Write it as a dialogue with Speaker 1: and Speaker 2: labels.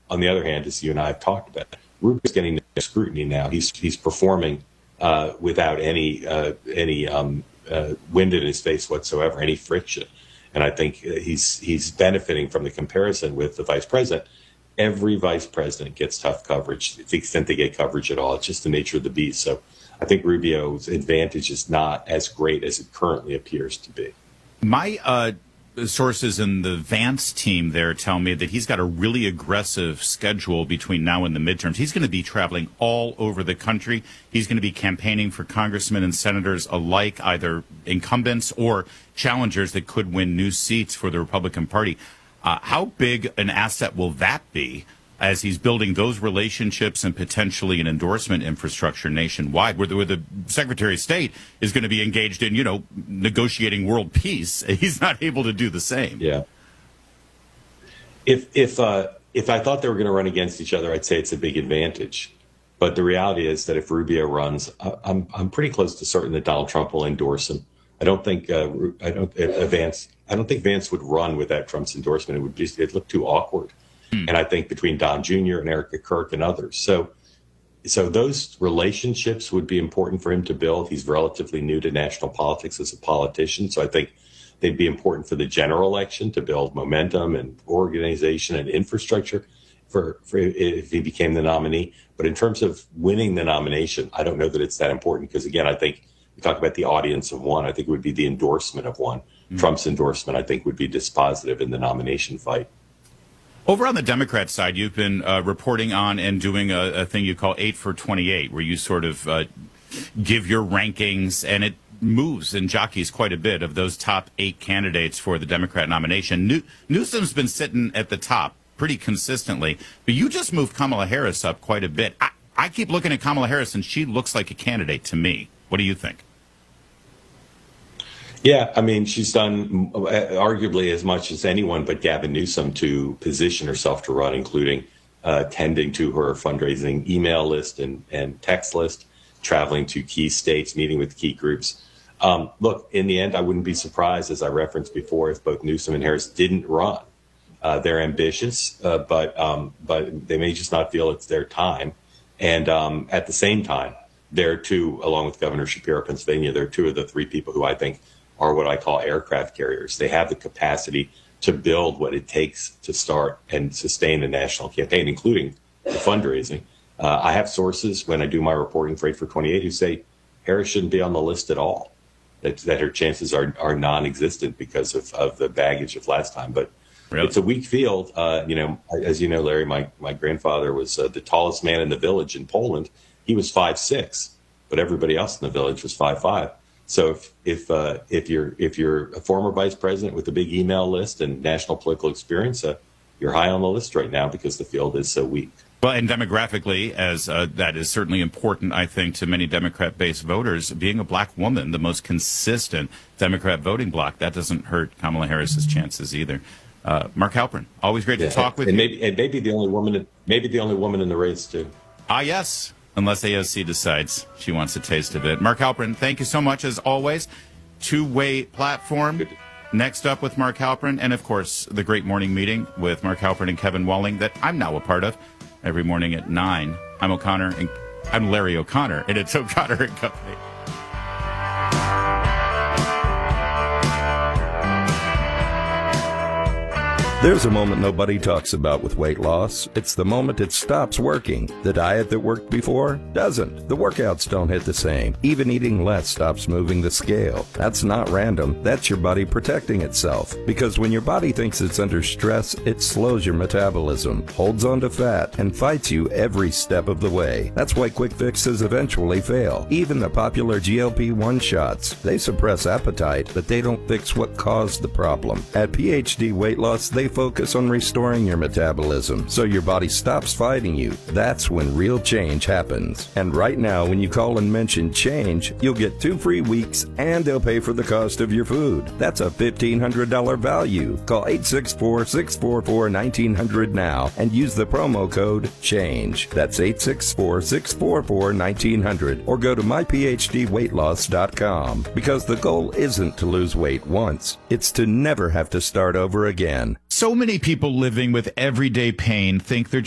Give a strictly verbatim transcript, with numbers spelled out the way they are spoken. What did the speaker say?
Speaker 1: on the other hand, as you and I have talked about, Rubio's getting scrutiny now. He's he's performing uh, without any uh, any um, uh, wind in his face whatsoever, any friction. And I think he's he's benefiting from the comparison with the vice president. Every vice president gets tough coverage, to the extent they get coverage at all. It's just the nature of the beast. So I think Rubio's advantage is not as great as it currently appears to be.
Speaker 2: My uh, sources in the Vance team there tell me that he's got a really aggressive schedule between now and the midterms. He's going to be traveling all over the country. He's going to be campaigning for congressmen and senators alike, either incumbents or challengers that could win new seats for the Republican Party. Uh, how big an asset will that be as he's building those relationships and potentially an endorsement infrastructure nationwide, where the, where the Secretary of State is going to be engaged in, you know, negotiating world peace? He's not able to do the same.
Speaker 1: Yeah. If if uh, if I thought they were going to run against each other, I'd say it's a big advantage. But the reality is that if Rubio runs, I'm I'm pretty close to certain that Donald Trump will endorse him. I don't think uh, I don't uh, Vance. I don't think Vance would run without Trump's endorsement. It would just it look too awkward. Hmm. And I think between Don Junior and Erica Kirk and others, so so those relationships would be important for him to build. He's relatively new to national politics as a politician, so I think they'd be important for the general election to build momentum and organization and infrastructure for, for if he became the nominee. But in terms of winning the nomination, I don't know that it's that important because, again, I think we talk about the audience of one. I think it would be the endorsement of one. Mm-hmm. Trump's endorsement, I think, would be dispositive in the nomination fight.
Speaker 2: Over on the Democrat side, you've been uh, reporting on and doing a, a thing you call eight for twenty-eight, where you sort of uh, give your rankings, and it moves and jockeys quite a bit of those top eight candidates for the Democrat nomination. New- Newsom's been sitting at the top pretty consistently, but you just moved Kamala Harris up quite a bit. I, I keep looking at Kamala Harris, and she looks like a candidate to me. What do you think?
Speaker 1: Yeah, I mean, she's done arguably as much as anyone but Gavin Newsom to position herself to run, including uh, tending to her fundraising email list and, and text list, traveling to key states, meeting with key groups. Um, look, in the end, I wouldn't be surprised, as I referenced before, if both Newsom and Harris didn't run. Uh, they're ambitious, uh, but um, but they may just not feel it's their time. And um, at the same time, they're two, along with Governor Shapiro of Pennsylvania, they're two of the three people who I think are what I call aircraft carriers. They have the capacity to build what it takes to start and sustain a national campaign, including the fundraising. Uh, I have sources when I do my reporting for eight for twenty-eight who say Harris shouldn't be on the list at all, that, that her chances are, are non-existent because of, of the baggage of last time. But really? It's a weak field. Uh, you know, as you know, Larry, my, my grandfather was uh, the tallest man in the village in Poland. He was five six, but everybody else in the village was five five. So if if uh, if you're if you're a former vice president with a big email list and national political experience, uh, you're high on the list right now because the field is so weak.
Speaker 2: Well, and demographically, as uh, that is certainly important, I think, to many Democrat-based voters, being a black woman, the most consistent Democrat voting bloc, that doesn't hurt Kamala Harris's chances either. Uh, Mark Halperin, always great yeah, to talk with
Speaker 1: and
Speaker 2: you.
Speaker 1: Maybe, and maybe the only woman, maybe the only woman in the race too.
Speaker 2: Ah, yes. Unless A O C decides she wants a taste of it. Mark Halperin, thank you so much, as always. Two-way platform. Next up with Mark Halperin, and, of course, the great morning meeting with Mark Halperin and Kevin Walling that I'm now a part of every morning at nine. I'm O'Connor, and I'm Larry O'Connor, and it's O'Connor and Company.
Speaker 3: There's a moment nobody talks about with weight loss. It's the moment it stops working. The diet that worked before doesn't. The workouts don't hit the same. Even eating less stops moving the scale. That's not random. That's your body protecting itself. Because when your body thinks it's under stress, it slows your metabolism, holds onto fat, and fights you every step of the way. That's why quick fixes eventually fail. Even the popular G L P one shots. They suppress appetite, but they don't fix what caused the problem. At P H D Weight Loss, they focus on restoring your metabolism so your body stops fighting you. That's when real change happens. And right now, when you call and mention change, you'll get two free weeks and they'll pay for the cost of your food. That's a fifteen hundred dollars value. Call eight six four, six four four, one nine zero zero now and use the promo code CHANGE. That's eight six four, six four four, one nine zero zero or go to my p h d weight loss dot com. Because the goal isn't to lose weight once. It's to never have to start over again.
Speaker 2: So many people living with everyday pain think they're